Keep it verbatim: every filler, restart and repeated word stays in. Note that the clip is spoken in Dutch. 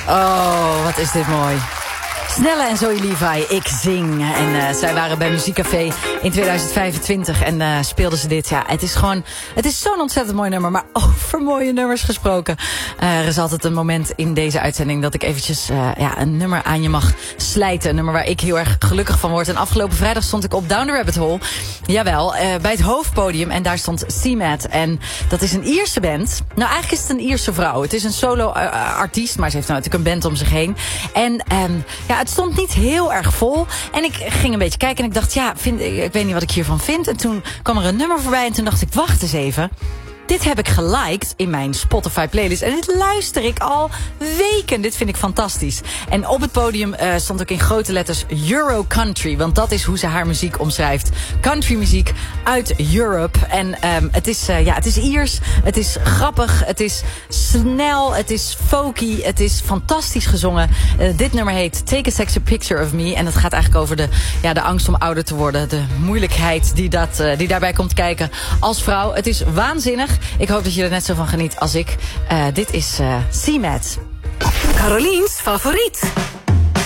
Oh, wat is dit mooi. Snelle en Zoe Levi, Ik Zing. En uh, zij waren bij Muziekcafé in tweeduizend vijfentwintig en uh, speelden ze dit. Ja, het is gewoon, het is zo'n ontzettend mooi nummer. Maar over mooie nummers gesproken. Uh, er is altijd een moment in deze uitzending dat ik eventjes uh, ja, een nummer aan je mag slijten. Een nummer waar ik heel erg gelukkig van word. En afgelopen vrijdag stond ik op Down the Rabbit Hole. Jawel, uh, bij het hoofdpodium. En daar stond C-Mat. En dat is een Ierse band. Nou, eigenlijk is het een Ierse vrouw. Het is een solo-artiest, maar ze heeft nou natuurlijk een band om zich heen. En um, ja, het stond niet heel erg vol. En ik ging een beetje kijken en ik dacht, ja, vind, ik weet niet wat ik hiervan vind. En toen kwam er een nummer voorbij en toen dacht ik, wacht eens even. Dit heb ik geliked in mijn Spotify playlist. En dit luister ik al weken. Dit vind ik fantastisch. En op het podium uh, stond ook in grote letters Euro Country. Want dat is hoe ze haar muziek omschrijft. Country muziek uit Europe. En um, het, is, uh, ja, het is Iers. Het is grappig. Het is snel. Het is folky. Het is fantastisch gezongen. Uh, dit nummer heet Take a Sexy Picture of Me. En het gaat eigenlijk over de, ja, de angst om ouder te worden. De moeilijkheid die, dat, uh, die daarbij komt kijken als vrouw. Het is waanzinnig. Ik hoop dat je er net zo van geniet als ik. Uh, dit is uh, C-Mat. Caroliens favoriet.